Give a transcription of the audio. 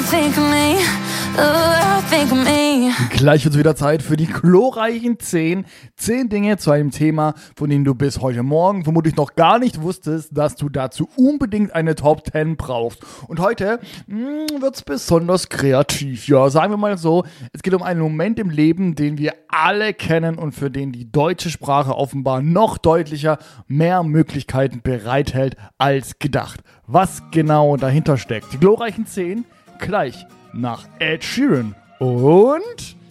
think of me? Ooh, think of me. Gleich wird es wieder Zeit für die glorreichen 10 Dinge zu einem Thema, von denen du bis heute Morgen vermutlich noch gar nicht wusstest, dass du dazu unbedingt eine Top 10 brauchst. Und heute wird es besonders kreativ. Ja, sagen wir mal so, es geht um einen Moment im Leben, den wir alle kennen und für den die deutsche Sprache offenbar noch deutlicher mehr Möglichkeiten bereithält als gedacht. Was genau dahinter steckt. Die glorreichen 10 gleich nach Ed Sheeran und